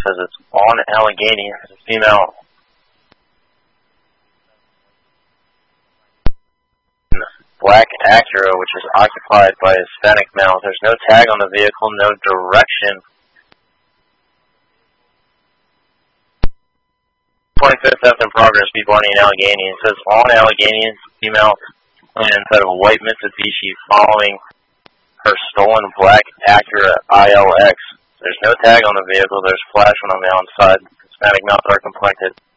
says it's on Allegheny. It's a female. Black Acura, which is occupied by Hispanic males. There's no tag on the vehicle, no direction. 25th Ave in progress, people in Allegheny. It says on Allegheny, female inside of a white Mitsubishi following her stolen black Acura ILX. There's no tag on the vehicle. There's flash when I'm outside. Hispanic males are complected.